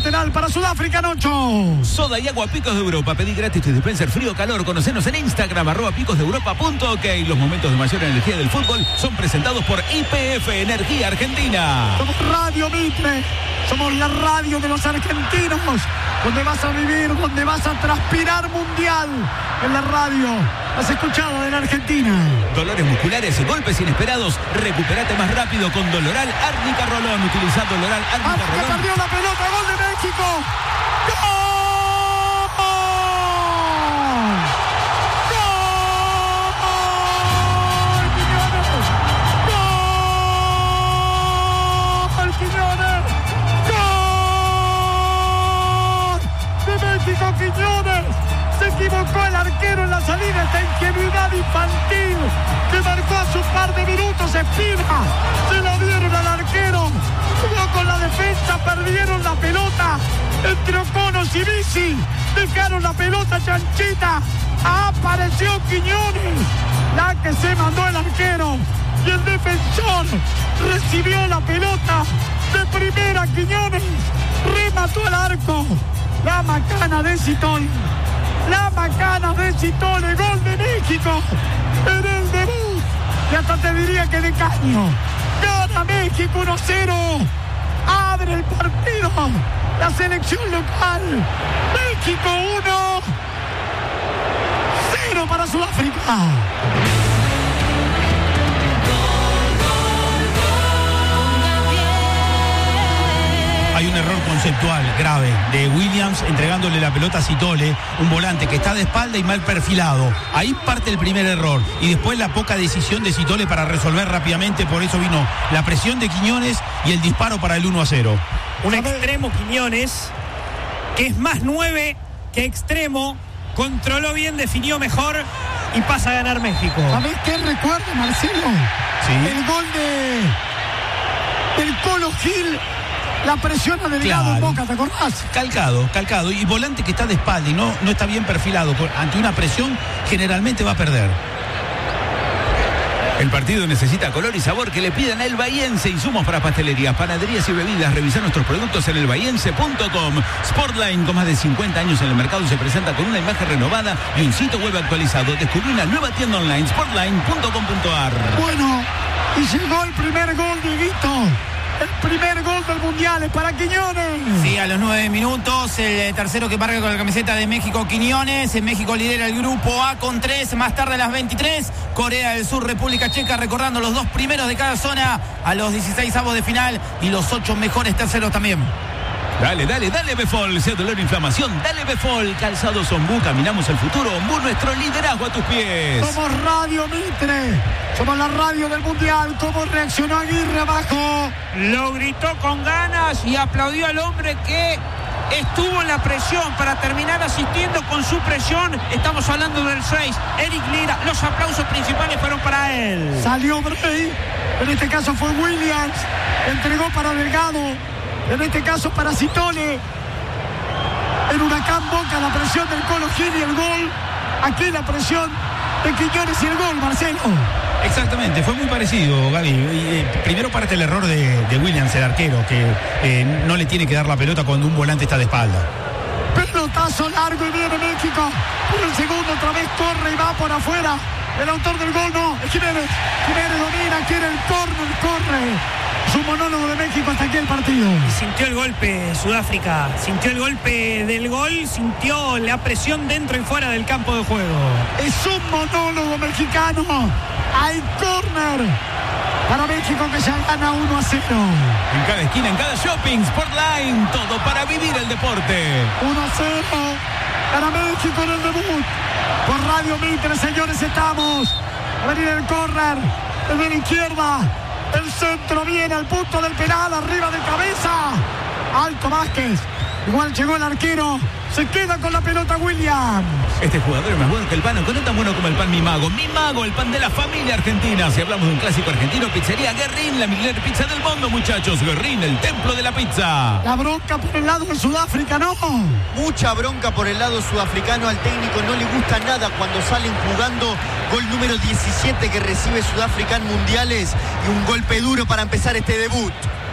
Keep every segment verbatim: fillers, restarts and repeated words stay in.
lateral para Sudáfrica, Nocho. Soda y agua Picos de Europa. Pedí gratis tu dispenser frío o calor. Conocenos en Instagram, arroba picos de europa punto ok. Los momentos de mayor energía del fútbol son presentados por I P F Energía Argentina. Somos Radio Mitre. Somos la radio de los argentinos. Donde vas a vivir, donde vas a transpirar mundial. En la radio. Has escuchado de la Argentina. Dolores musculares y golpes inesperados. Recuperate más rápido con Doloral Árnica Rolón. Utiliza Doloral Árnica África Rolón. perdió la pelota. Gol de México. ¡Gol! Quiñones, se equivocó el arquero en la salida, esta ingenuidad infantil que marcó a su par de minutos. Espina, se la dieron al arquero, jugó con la defensa, perdieron la pelota entre Oconos y Bici, dejaron la pelota chanchita, apareció Quiñones, la que se mandó el arquero y el defensor recibió la pelota de primera. Quiñones remató al arco. La macana de Citol, la macana de Citol, el gol de México en el debut, y hasta te diría que de caño. Gana México uno cero, abre el partido la selección local. México uno cero para Sudáfrica. Hay un error conceptual grave de Williams entregándole la pelota a Citole, un volante que está de espalda y mal perfilado. Ahí parte el primer error y después la poca decisión de Citole para resolver rápidamente. Por eso vino la presión de Quiñones y el disparo para el uno a cero. Un extremo Quiñones que es más nueve que extremo, controló bien, definió mejor y pasa a ganar México. ¿Sabés qué recuerdo, Marcelo? Sí. El gol de del Colo Gil. La presión a Delgado Claro. en Boca, ¿te acordás? Calcado, calcado. Y volante que está de espalda y no, no está bien perfilado. Ante una presión generalmente va a perder. El partido necesita color y sabor que le pidan a El Bahiense. Insumos para pastelerías, panaderías y bebidas. Revisar nuestros productos en el bahiense punto com. Sportline, con más de cincuenta años en el mercado, se presenta con una imagen renovada y un sitio web actualizado. Descubrí una nueva tienda online, sportline punto com punto ar. Bueno, y llegó el primer gol, Dieguito. El primer gol del Mundial es para Quiñones. Sí, a los nueve minutos, el tercero que marca con la camiseta de México, Quiñones. En México lidera el grupo A con tres. Más tarde a las veintitrés, Corea del Sur, República Checa, recordando los dos primeros de cada zona a los dieciséis avos de final y los ocho mejores terceros también. Dale, dale, dale Befol, sea dolor o inflamación, dale Befol. Calzados Ombú, caminamos el futuro. Ombú, nuestro liderazgo a tus pies. Somos Radio Mitre, somos la radio del Mundial. ¿Cómo reaccionó Aguirre abajo? Lo gritó con ganas y aplaudió al hombre que estuvo en la presión para terminar asistiendo con su presión. Estamos hablando del seis, Eric Lira. Los aplausos principales fueron para él. Salió Bray, en este caso fue Williams, entregó para Delgado, en este caso para Citole. En Huracán Boca la presión del Colo Gil y el gol. Aquí la presión de Quiñones y el gol, Marcelo. Exactamente, fue muy parecido, Gaby. Eh, primero parte el error de, de Williams, el arquero, que eh, no le tiene que dar la pelota cuando un volante está de espalda. Pelotazo largo y viene México. Por el segundo otra vez corre y va por afuera. El autor del gol no, es Jiménez. Jiménez domina, quiere el córner, corre. Es un monólogo de México hasta aquí el partido. Sintió el golpe Sudáfrica, sintió el golpe del gol, sintió la presión dentro y fuera del campo de juego. Es un monólogo mexicano. Hay córner para México que ya gana uno a cero. En cada esquina, en cada shopping, Sportline, todo para vivir el deporte. uno a cero para México en el debut. Por Radio Mitre, señores, estamos. A venir el córner desde la izquierda. El centro viene al punto del penal, arriba de cabeza. Alto Vázquez. Igual llegó el arquero. Se queda con la pelota Williams. Este jugador es más bueno que el pan, aunque no tan bueno como el pan Mi Mago. Mi Mago, el pan de la familia argentina. Si hablamos de un clásico argentino, pizzería Guerrín, la mejor pizza del mundo, muchachos. Guerrín, el templo de la pizza. La bronca por el lado de Sudáfrica, ¿no? Mucha bronca por el lado sudafricano. Al técnico no le gusta nada cuando salen jugando. Gol número diecisiete que recibe Sudáfrica en mundiales y un golpe duro para empezar este debut.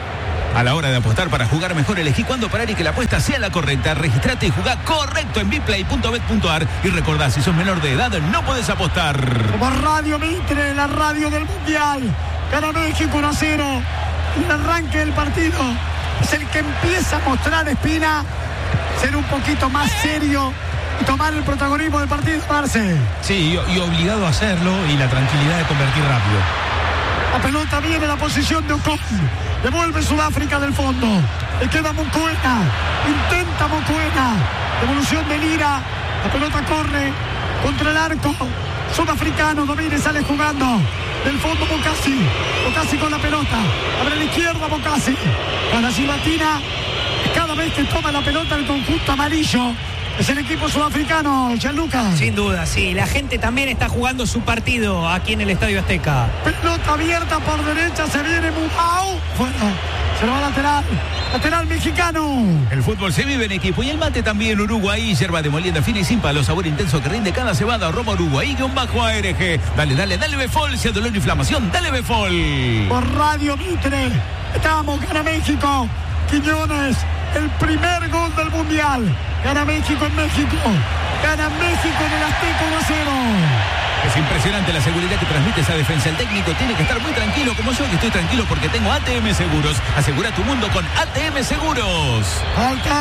A la hora de apostar para jugar mejor, elegí cuándo parar y que la apuesta sea la correcta. Registrate y jugá correcto en biplay punto bet punto ar. Y recordá, si sos menor de edad, no podés apostar. Como Radio Mitre, la radio del Mundial. Gana México uno a cero. El arranque del partido es el que empieza a mostrar Espina ser un poquito más serio y tomar el protagonismo del partido, Marce. Sí, y, y obligado a hacerlo y la tranquilidad de convertir rápido. La pelota viene a la posición de Ocon. Devuelve Sudáfrica del fondo. Le queda Mokoena. Intenta Mokoena. Devolución de Lira. La pelota corre contra el arco. Sudafricano domina y sale jugando. Del fondo Bocasi. Bocasi con la pelota. Abre a la izquierda Bocasi. Para Gilatina. Cada vez que toma la pelota el conjunto amarillo es el equipo sudafricano, Gianluca. Sin duda, sí. La gente también está jugando su partido aquí en el Estadio Azteca. Pelota abierta por derecha, se viene Mujau. Bueno, se lo va a lateral. Lateral mexicano. El fútbol se vive en equipo y el mate también. Uruguay, yerba de molienda fina y sin palo, sabor intenso que rinde cada cebada. Roma Uruguay, guión bajo A R G. Dale, dale, dale Befol, si hay dolor e inflamación, dale Befol. Por Radio Mitre, estamos, gana México. Quiñones, el primer gol del Mundial. Gana México en México. Gana México en el Azteca uno a cero. Es impresionante la seguridad que transmite esa defensa. El técnico tiene que estar muy tranquilo, como yo que estoy tranquilo porque tengo A T M Seguros. Asegura tu mundo con A T M Seguros. Falta.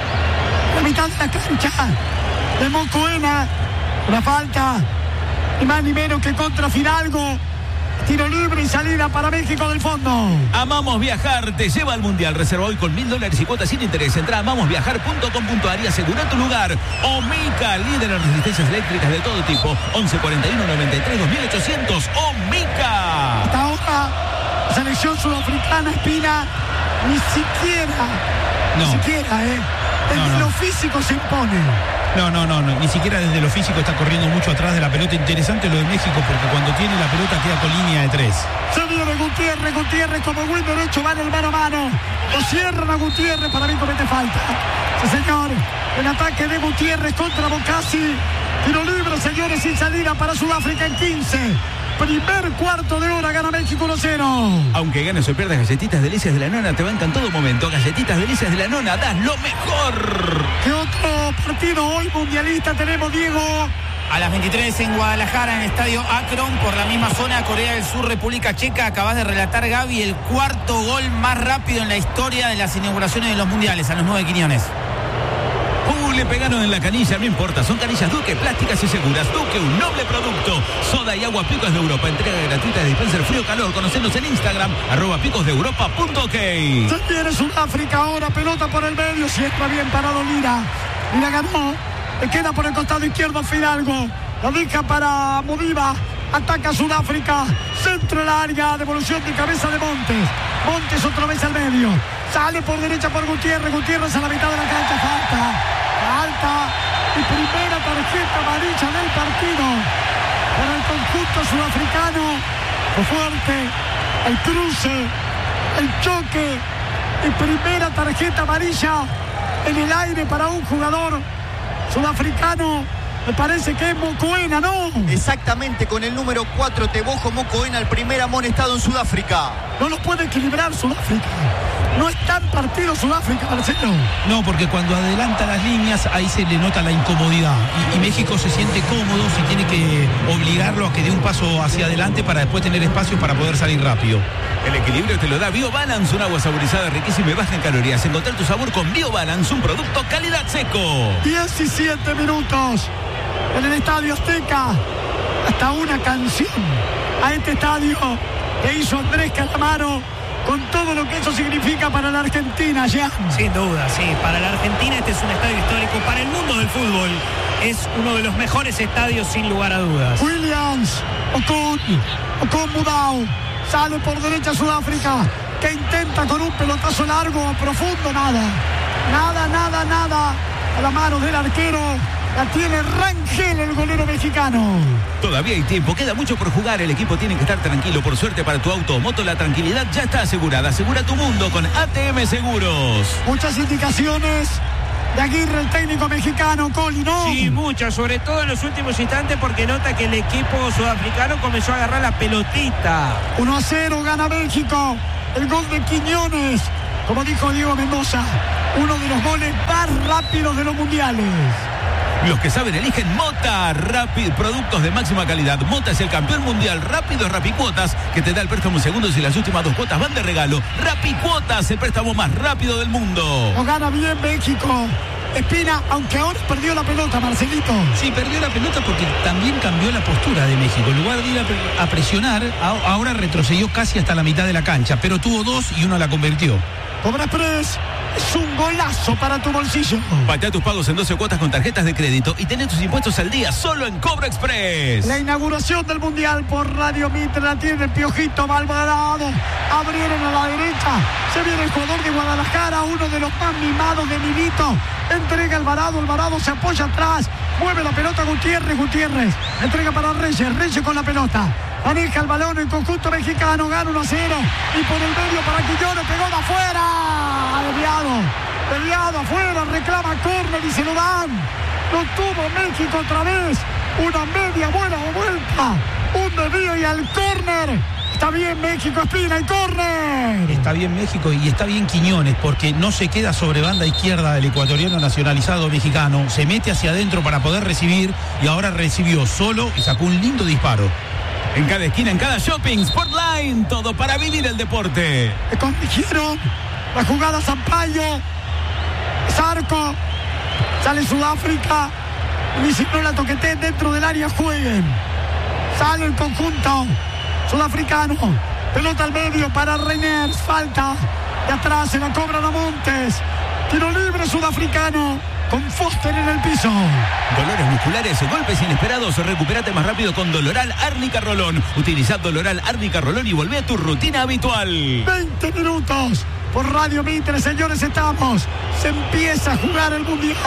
La mitad de la cancha de Mokoena. Una falta. Ni más ni menos que contra Fidalgo. Tiro libre y salida para México del fondo. Amamos Viajar, te lleva al Mundial. Reserva hoy con mil dólares y cuotas sin interés. Entra a amamos viajar punto com punto ar y asegura tu lugar. Omica, líder en resistencias eléctricas de todo tipo. once cuarenta y uno noventa y tres dos mil ochocientos. Omica. Hasta ahora, selección sudafricana, Espina, ni siquiera, No. ni siquiera, ¿eh? Desde No, no. lo físico se impone. No, no, no, no, ni siquiera desde lo físico está corriendo mucho atrás de la pelota. Interesante lo de México porque cuando tiene la pelota queda con línea de tres. Se viene Gutiérrez, Gutiérrez como buen derecho, va en el mano a mano. Lo cierran a Gutiérrez, para mí comete falta. Sí, señor, el ataque de Gutiérrez contra Bocasi. Tiro libre, señores, sin salida para Sudáfrica en quince. Primer cuarto de hora, gana México uno a cero. Aunque ganes o pierdas, Galletitas Delicias de la Nona te bancan todo momento. Galletitas Delicias de la Nona, das lo mejor. ¿Qué otro partido hoy mundialista tenemos, Diego? A las veintitrés en Guadalajara, en el estadio Akron, por la misma zona, Corea del Sur, República Checa. Acabas de relatar, Gaby, el cuarto gol más rápido en la historia de las inauguraciones de los mundiales, a los nueve Quiñones. Uh, le pegaron en la canilla, no importa. Son canillas Duque, plásticas y seguras. Duque, un noble producto. Soda y agua Picos de Europa. Entrega gratuita de dispenser frío-calor. Conocenos en Instagram, arroba picosdeeuropa.ok. Se viene Sudáfrica ahora, pelota por el medio. Siempre bien parado Lira. Lira ganó. Le queda por el costado izquierdo Fidalgo. La deja para Modiva. Ataca Sudáfrica. Centro del área. Devolución de cabeza de Montes. Montes otra vez al medio. Sale por derecha por Gutiérrez. Gutiérrez a la mitad de la cancha. Falta. Falta. Y primera tarjeta amarilla del partido. Para el conjunto sudafricano. Fue fuerte. El cruce. El choque. Y primera tarjeta amarilla en el aire para un jugador sudafricano. Me parece que es Mokoena, ¿no? Exactamente, con el número cuatro, Tebogo Mokoena, el primer amonestado en Sudáfrica. No lo puede equilibrar Sudáfrica. No está en partido Sudáfrica, Marcelo. No, porque cuando adelanta las líneas, ahí se le nota la incomodidad. Y, y México se siente cómodo si tiene que obligarlo a que dé un paso hacia adelante para después tener espacio para poder salir rápido. El equilibrio te lo da BioBalance, un agua saborizada riquísima y baja en calorías. Encontrar tu sabor con BioBalance, un producto calidad seco. diecisiete minutos en el Estadio Azteca. Hasta una canción a este estadio que hizo Andrés Calamaro, con todo lo que eso significa para la Argentina, ya. Sin duda, sí. Para la Argentina este es un estadio histórico. Para el mundo del fútbol es uno de los mejores estadios, sin lugar a dudas. Williams, Ocon, Ocon Mudau. Sale por derecha Sudáfrica, que intenta con un pelotazo largo, profundo, nada. Nada, nada, nada. A la mano del arquero. La tiene Rangel, el golero mexicano. Todavía hay tiempo, queda mucho por jugar. El equipo tiene que estar tranquilo. Por suerte para tu auto o moto, la tranquilidad ya está asegurada. Asegura tu mundo con A T M Seguros. Muchas indicaciones de Aguirre, el técnico mexicano, Coli, ¿no? Sí, muchas, sobre todo en los últimos instantes, porque nota que el equipo sudafricano comenzó a agarrar la pelotita. uno a cero gana México. El gol de Quiñones. como dijo Diego Mendoza, uno de los goles más rápidos de los mundiales. Los que saben eligen Mota, Rapid, productos de máxima calidad. Mota es el campeón mundial rápido Rapicuotas, que te da el préstamo en segundos y las últimas dos cuotas van de regalo. Rapicuotas, el préstamo más rápido del mundo. Lo gana bien México. Espina, aunque ahora perdió la pelota, Marcelito. Sí, perdió la pelota porque también cambió la postura de México. En lugar de ir a, a presionar, a, ahora retrocedió casi hasta la mitad de la cancha, pero tuvo dos y uno la convirtió. Cobra Express es un golazo para tu bolsillo. Patea tus pagos en doce cuotas con tarjetas de crédito y tenés tus impuestos al día solo en Cobra Express. La inauguración del Mundial por Radio Mitre la tiene el Piojito Malvarado. Abrieron a la derecha. Se viene el jugador de Guadalajara, uno de los más mimados de Milito. Entrega Alvarado, Alvarado se apoya atrás. Mueve la pelota Gutiérrez, Gutiérrez. Entrega para Reyes, Reyes con la pelota. Maneja el balón en conjunto mexicano, gana uno a cero. Y por el medio para Quiñones, pegó de afuera. Desviado, desviado afuera, reclama córner y se lo dan. Lo tuvo México otra vez. Una media buena vuelta. Un desvío y al córner. Está bien México, Espina, y córner. Está bien México y está bien Quiñones, porque no se queda sobre banda izquierda el ecuatoriano nacionalizado mexicano. Se mete hacia adentro para poder recibir y ahora recibió solo y sacó un lindo disparo. En cada esquina, en cada shopping, Sportline, todo para vivir el deporte. Corrigieron la jugada Sampaio. Zarco. Sale Sudáfrica. Y si no la toqueteen dentro del área, jueguen. Sale el conjunto sudafricano. Pelota al medio para Reyners. Falta. De atrás se la cobran a Montes. Tiro libre sudafricano. Con Foster en el piso. Dolores musculares, golpes inesperados. Recupérate más rápido con Doloral Árnica Rolón. Utilizad Doloral Árnica Rolón y volvé a tu rutina habitual. veinte minutos por Radio Mitre, señores, estamos. Se empieza a jugar el Mundial.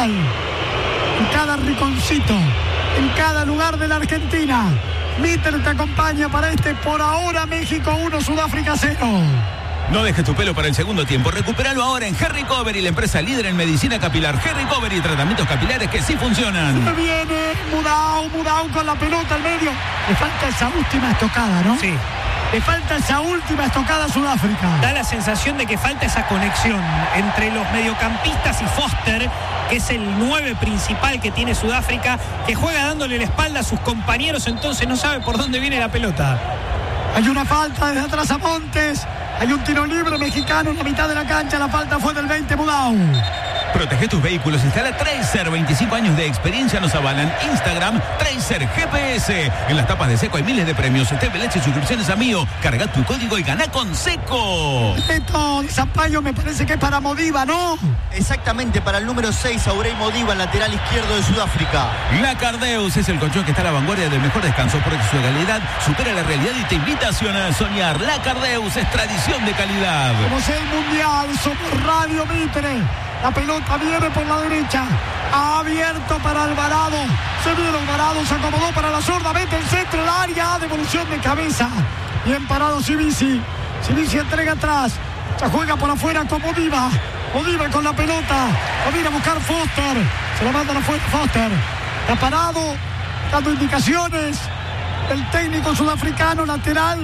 En cada rinconcito, en cada lugar de la Argentina. Mitre te acompaña para este por ahora México uno, Sudáfrica cero. No dejes tu pelo para el segundo tiempo. Recupéralo ahora en Hair Recovery, la empresa líder en medicina capilar. Hair Recovery, tratamientos capilares que sí funcionan. Se viene Mudau, Mudau con la pelota al medio. Le falta esa última estocada, ¿no? Sí. Le falta esa última estocada a Sudáfrica. Da la sensación de que falta esa conexión entre los mediocampistas y Foster, que es el nueve principal que tiene Sudáfrica, que juega dándole la espalda a sus compañeros, entonces no sabe por dónde viene la pelota. Hay una falta desde atrás a Montes. Hay un tiro libre mexicano en la mitad de la cancha. La falta fue del veinte, Mudau. Protege tus vehículos. Instala Tracer. veinticinco años de experiencia nos avalan. Instagram, Tracer G P S. En las tapas de Seco hay miles de premios. T V Leche y suscripciones a Mío. Carga tu código y gana con Seco. Esto de Sampaio me parece que es para Modiva, ¿no? Exactamente, para el número seis, Aurey Modiva, lateral izquierdo de Sudáfrica. La Cardeus es el colchón que está a la vanguardia del mejor descanso porque su calidad supera la realidad y te invita a soñar. La Cardeus es tradición de calidad. Como es el Mundial, somos Radio Mitre. La pelota viene por la derecha. Ha abierto para Alvarado. Se viene Alvarado, se acomodó para la zurda. Mete el centro, el área. Devolución de cabeza. Bien parado Sibisi. Sibisi entrega atrás. Se juega por afuera con Modiva. Modiva con la pelota. Va a ir a buscar Foster. Se lo mandan afuera Foster. Está parado. Dando indicaciones. El técnico sudafricano lateral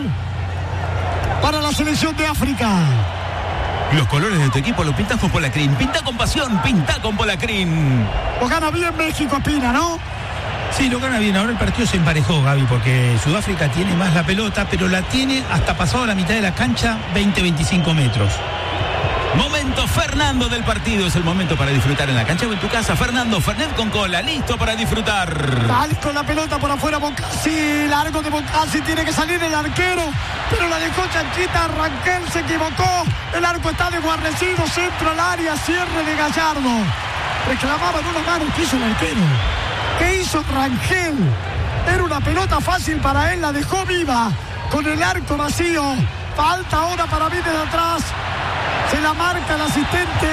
para la selección de África. Los colores de tu equipo los pintas con Polacrin. Pinta con pasión, pinta con Polacrin. Lo gana bien México, Espina, ¿no? Sí, lo gana bien. Ahora el partido se emparejó, Gaby, porque Sudáfrica tiene más la pelota, pero la tiene hasta pasado la mitad de la cancha, veinte a veinticinco metros. Momento Fernando del partido. Es el momento para disfrutar en la cancha o en tu casa. Fernando Fernet con cola, listo para disfrutar. Sale con la pelota por afuera Boncasi. Largo de Boncasi, tiene que salir el arquero, pero la dejó chanchita. Rangel se equivocó. El arco está desguarnecido. Centro al área, cierre de Gallardo. Reclamaban una mano. ¿Qué hizo el arquero? ¿Qué hizo Rangel? Era una pelota fácil para él. La dejó viva con el arco vacío. Falta ahora para mí desde atrás. Se la marca el asistente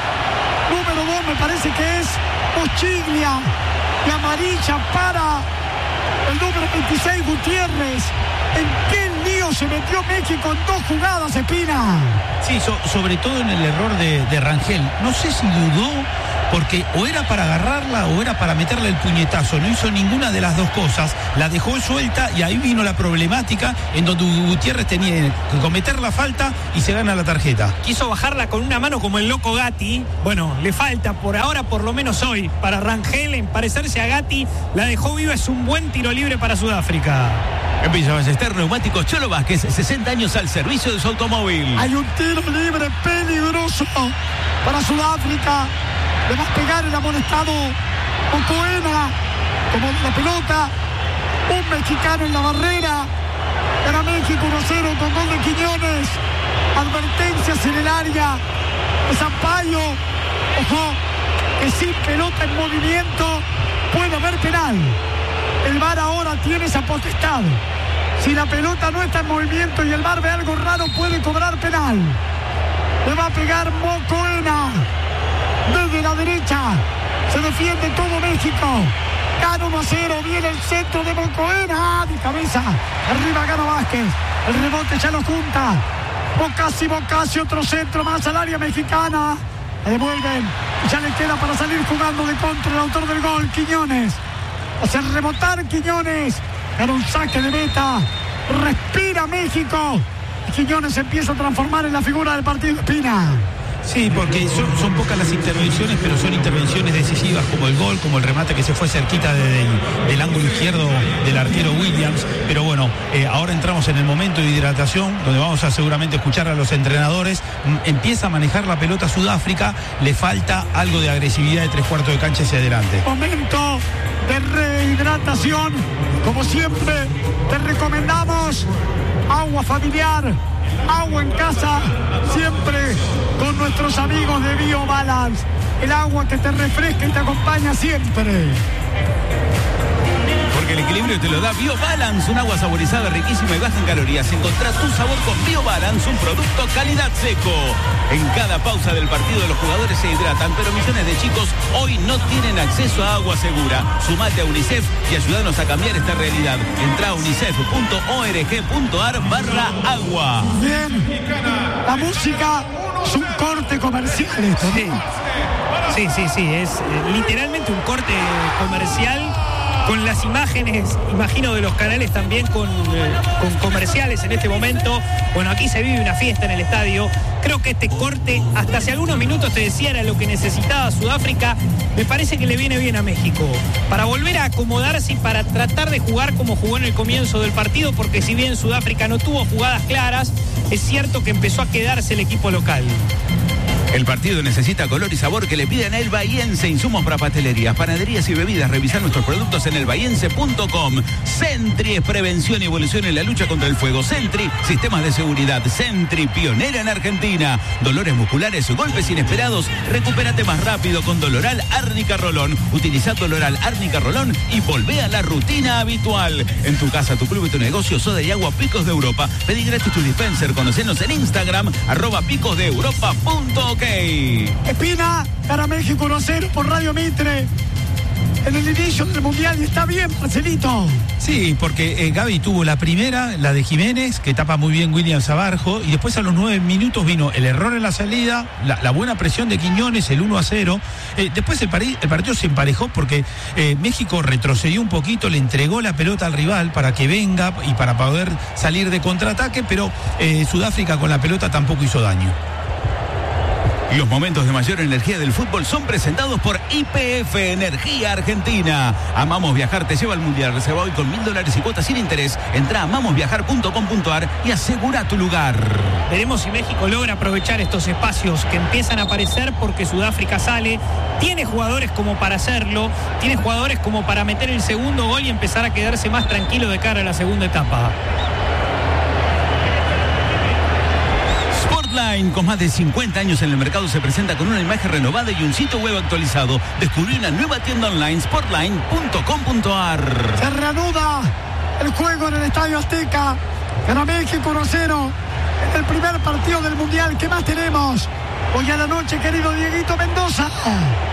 número dos, me parece que es Ochiglia. Y amarilla para el número veintiséis, Gutiérrez. ¿En qué lío se metió México en dos jugadas, Espina? Sí, so, sobre todo en el error de, de Rangel. No sé si dudó porque o era para agarrarla o era para meterle el puñetazo. No hizo ninguna de las dos cosas, la dejó suelta y ahí vino la problemática en donde Gutiérrez tenía que cometer la falta y se gana la tarjeta. Quiso bajarla con una mano como el loco Gatti. Bueno, le falta por ahora, por lo menos hoy, para Rangel en parecerse a Gatti. La dejó viva, es un buen tiro libre para Sudáfrica. En Villa Ballester, Neumáticos Cholo Vázquez, sesenta años al servicio de su automóvil. Hay un tiro libre peligroso para Sudáfrica. Le va a pegar el amonestado Mocoena, como la pelota. Un mexicano en la barrera. Gana México uno cero con gol de Quiñones. Advertencias en el área de Sampaio. Ojo, que sin pelota en movimiento puede haber penal. El V A R ahora tiene esa potestad. Si la pelota no está en movimiento y el V A R ve algo raro, puede cobrar penal. Le va a pegar Mocoena desde la derecha. Se defiende todo México. Gana uno a cero. Viene el centro de Mocoena. De cabeza. Arriba gana Vázquez. El rebote ya lo junta. Bocasi, Bocasi. Otro centro más al área mexicana. Le devuelven. Ya le queda para salir jugando de contra el autor del gol, Quiñones. Hace rebotar Quiñones. Gana un saque de meta. Respira México. Y Quiñones empieza a transformar en la figura del partido. Espina. Sí, porque son, son pocas las intervenciones, pero son intervenciones decisivas, como el gol, como el remate que se fue cerquita de, del, del ángulo izquierdo del arquero Williams. Pero bueno, eh, ahora entramos en el momento de hidratación, donde vamos a seguramente escuchar a los entrenadores. Empieza a manejar la pelota Sudáfrica, le falta algo de agresividad de tres cuartos de cancha hacia adelante. Momento de rehidratación. Como siempre, te recomendamos agua familiar, agua en casa, siempre con nuestros amigos de BioBalance, el agua que te refresca y te acompaña siempre. Porque el equilibrio te lo da BioBalance, un agua saborizada, riquísima y baja en calorías. Encontrá tu sabor con BioBalance, un producto calidad seco. En cada pausa del partido los jugadores se hidratan, pero millones de chicos hoy no tienen acceso a agua segura. Sumate a UNICEF y ayúdanos a cambiar esta realidad. Entrá a unicef punto org punto ar barra agua. Bien, la música es un corte comercial esto, sí. sí, sí, sí, es eh, literalmente un corte comercial. Con las imágenes, imagino, de los canales también con, eh, con comerciales en este momento. Bueno, aquí se vive una fiesta en el estadio. Creo que este corte, hasta hace algunos minutos te decía, era lo que necesitaba Sudáfrica. Me parece que le viene bien a México para volver a acomodarse y para tratar de jugar como jugó en el comienzo del partido, porque si bien Sudáfrica no tuvo jugadas claras, es cierto que empezó a quedarse el equipo local. El partido necesita color y sabor que le piden a El Bahiense. Insumos para pastelerías, panaderías y bebidas. Revisar nuestros productos en el bahiense punto com. Sentry es prevención y evolución en la lucha contra el fuego. Sentry, sistemas de seguridad. Sentry, pionera en Argentina. Dolores musculares, golpes inesperados. Recupérate más rápido con Doloral Árnica Rolón. Utilizá Doloral Árnica Rolón y volvé a la rutina habitual. En tu casa, tu club y tu negocio, soda y agua Picos de Europa. Pedí gratis tu dispenser. Conocenos en Instagram, arroba picos de europa punto ok. Espina, para México uno cero por Radio Mitre. En el inicio del Mundial y está bien, Marcelito. Sí, porque eh, Gaby tuvo la primera, la de Jiménez, que tapa muy bien Williams abajo, y después a los nueve minutos vino el error en la salida, la, la buena presión de Quiñones, el uno a cero. Eh, después el, pari- el partido se emparejó porque eh, México retrocedió un poquito, le entregó la pelota al rival para que venga y para poder salir de contraataque, pero eh, Sudáfrica con la pelota tampoco hizo daño. Los momentos de mayor energía del fútbol son presentados por Y P F Energía Argentina. Amamos Viajar te lleva al Mundial. Reserva hoy con mil dólares y cuotas sin interés. Entra a amamos viajar punto com punto ar y asegura tu lugar. Veremos si México logra aprovechar estos espacios que empiezan a aparecer porque Sudáfrica sale. Tiene jugadores como para hacerlo. Tiene jugadores como para meter el segundo gol y empezar a quedarse más tranquilo de cara a la segunda etapa. Sportline, con más de cincuenta años en el mercado, se presenta con una imagen renovada y un sitio web actualizado. Descubrí una nueva tienda online, sportline punto com punto ar. Se reanuda el juego en el Estadio Azteca. Gana México uno cero. Es el primer partido del Mundial. ¿Qué más tenemos hoy a la noche, querido Dieguito Mendoza?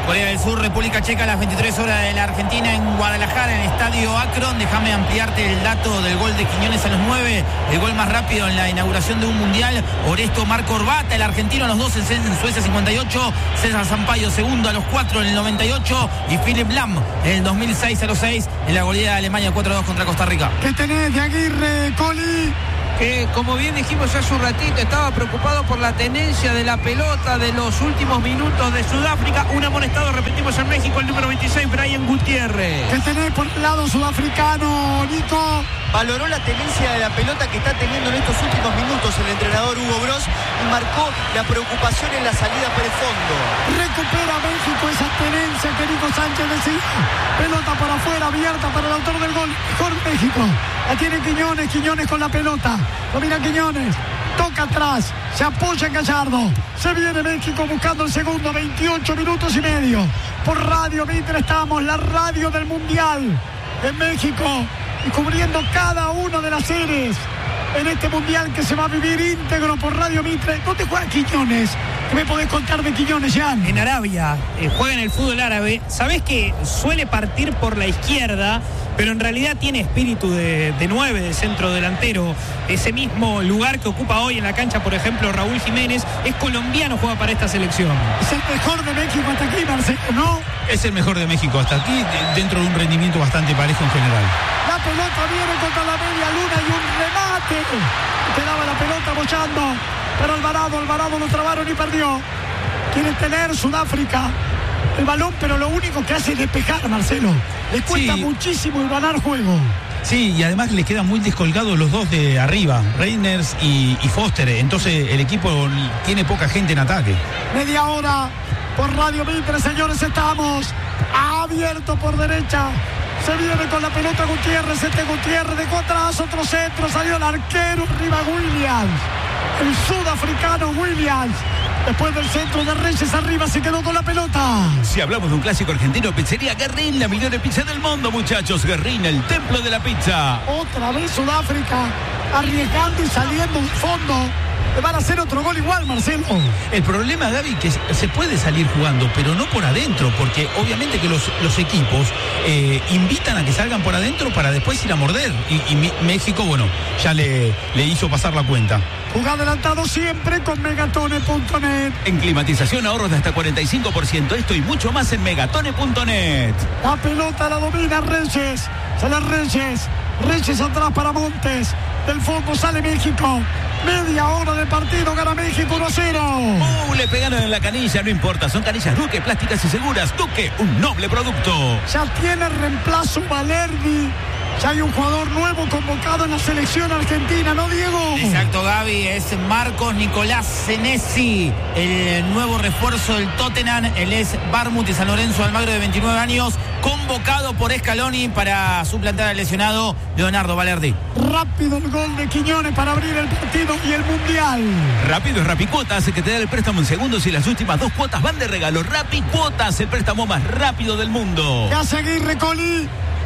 Corea del Sur, República Checa a las veintitrés horas de la Argentina en Guadalajara, en el Estadio Akron. Déjame ampliarte el dato del gol de Quiñones a los nueve, el gol más rápido en la inauguración de un mundial. Oresto Marco Orbata, el argentino, a los dos en Suecia cincuenta y ocho. César Sampaio, segundo a los cuatro en el noventa y ocho. Y Philip Lahm en el dos mil seis a los seis en la goleada de Alemania cuatro a dos contra Costa Rica. ¿Qué tenés de Aguirre, Coli? Que como bien dijimos hace un ratito, estaba preocupado por la tenencia de la pelota de los últimos minutos de Sudáfrica. Un amonestado, repetimos, en México, el número veintiséis, Brian Gutiérrez. ¿Qué tenés por el lado sudafricano, Nico? Valoró la tenencia de la pelota que está teniendo en estos últimos minutos el entrenador Hugo Bross y marcó la preocupación en la salida por el fondo. Recupera México esa tenencia que Nico Sánchez decía. Pelota por afuera, abierta para el autor del gol. Mejor México. La tiene Quiñones, Quiñones con la pelota. Lo mira Quiñones. Toca atrás. Se apoya en Gallardo. Se viene México buscando el segundo. veintiocho minutos y medio. Por Radio Mitre estamos, la radio del Mundial en México. Y cubriendo cada una de las series en este mundial que se va a vivir íntegro por Radio Mitre. ¿Dónde juega Quiñones? ¿Qué me podés contar de Quiñones, Jan? En Arabia, eh, juega en el fútbol árabe. Sabés que suele partir por la izquierda, pero en realidad tiene espíritu de, de nueve, de centro delantero. Ese mismo lugar que ocupa hoy en la cancha, por ejemplo, Raúl Jiménez, es colombiano, juega para esta selección. Es el mejor de México hasta aquí, Marcelo, ¿no? Es el mejor de México hasta aquí, dentro de un rendimiento bastante parejo en general. La pelota viene contra la media luna y un remate. Quedaba la pelota bochando, pero Alvarado, Alvarado lo trabaron y perdió. Quiere tener Sudáfrica el balón, pero lo único que hace es despejar, Marcelo. Le cuesta sí. muchísimo ganar juego. Sí, y además le quedan muy descolgados los dos de arriba, Reiners y, y Foster. Entonces el equipo tiene poca gente en ataque. Media hora por Radio Mitre, señores, estamos abierto por derecha. Se viene con la pelota Gutiérrez, este Gutiérrez dejó atrás, otro centro, salió el arquero, arriba Williams, el sudafricano Williams. Después del centro de Reyes, arriba se quedó con la pelota. Si hablamos de un clásico argentino, pizzería Guerrín, la mejor pizza del mundo, muchachos. Guerrín, el templo de la pizza. Otra vez Sudáfrica, arriesgando y saliendo del fondo. Le van a hacer otro gol igual, Marcelo. El problema, Gaby, que se puede salir jugando, pero no por adentro, porque obviamente que los, los equipos eh, invitan a que salgan por adentro para después ir a morder. Y, y México, bueno, ya le, le hizo pasar la cuenta. Juega adelantado siempre con megatone punto net. En climatización, ahorros de hasta cuarenta y cinco por ciento. Esto y mucho más en megatone punto net. La pelota la domina Reyes. Sale Reyes. Reyes atrás para Montes. Del fondo sale México. Media hora de partido, gana México uno a cero. Uh, le pegaron en la canilla, no importa. Son canillas Duque, plásticas y seguras. Duque, un noble producto. Ya tiene reemplazo Valerdi. Ya hay un jugador nuevo convocado en la selección argentina, ¿no, Diego? Exacto, Gaby, es Marcos Nicolás Senesi, el nuevo refuerzo del Tottenham. Él es Barmouth y San Lorenzo Almagro, de veintinueve años, convocado por Scaloni para suplantar al lesionado Leonardo Valerdi. Rápido el gol de Quiñones para abrir el partido y el Mundial. Rápido es Rapicuotas, que te da el préstamo en segundos y las últimas dos cuotas van de regalo. Rapicuotas, el préstamo más rápido del mundo. ¿Qué hace Aguirre, Coli?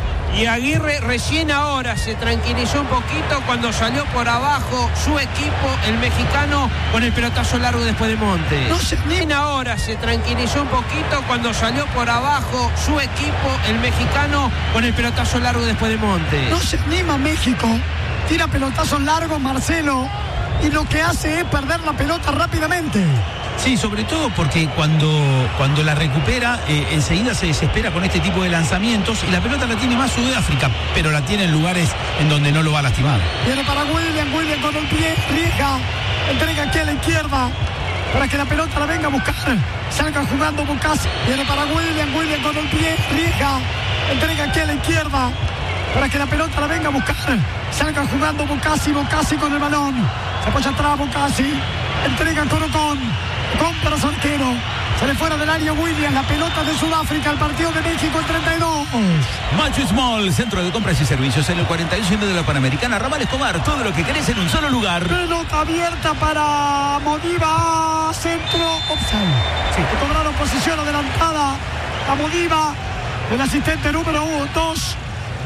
Y Aguirre recién ahora se tranquilizó un poquito cuando salió por abajo su equipo, el mexicano, con el pelotazo largo después de Montes. No se Recién ahora se tranquilizó un poquito cuando salió por abajo su equipo, el mexicano, con el pelotazo largo después de Montes. No se anima México. Tira pelotazos largos, Marcelo, y lo que hace es perder la pelota rápidamente. Sí, sobre todo porque cuando, cuando la recupera, eh, enseguida se desespera con este tipo de lanzamientos y la pelota la tiene más Sudáfrica, pero la tiene en lugares en donde no lo va a lastimar. Viene para William, William con el pie, riega, entrega aquí a la izquierda para que la pelota la venga a buscar. Salga jugando Bocasi, viene para William, William con el pie, riega, entrega aquí a la izquierda para que la pelota la venga a buscar. Salga jugando Bocasi, Bocasi con el balón. Se apoya atrás Bocasi, entrega con Ocon. Compra su arquero. Sale fuera del área Williams. La pelota de Sudáfrica. El partido de México en treinta y dos. Macho Small, centro de compras y servicios en el cuarenta y uno de la Panamericana. Ramal Escobar, todo lo que querés en un solo lugar. Pelota abierta para Modiva. Centro. Offside. Sí. Cobraron posición adelantada a Modiva. El asistente número dos.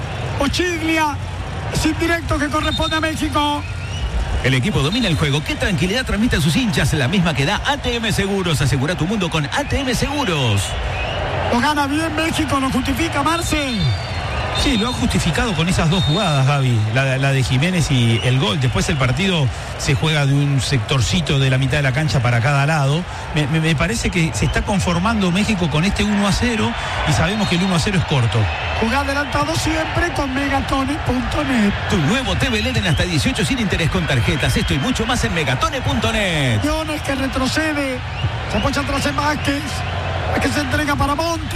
Ochiglia. Es indirecto que corresponde a México. El equipo domina el juego. ¿Qué tranquilidad transmite a sus hinchas? La misma que da A T M Seguros. Asegura tu mundo con A T M Seguros. Lo gana bien México, lo justifica Marce. Sí, lo ha justificado con esas dos jugadas, Gaby, la, la de Jiménez y el gol. Después el partido se juega de un sectorcito de la mitad de la cancha para cada lado. Me, me, me parece que se está conformando México con este uno a cero y sabemos que el uno a cero es corto. Juega adelantado siempre con megatone punto net. Tu nuevo T V L E D en hasta dieciocho sin interés con tarjetas. Esto y mucho más en megatone punto net. Jones que retrocede, se apoya atrás en Vázquez, Vázquez se entrega para Montes.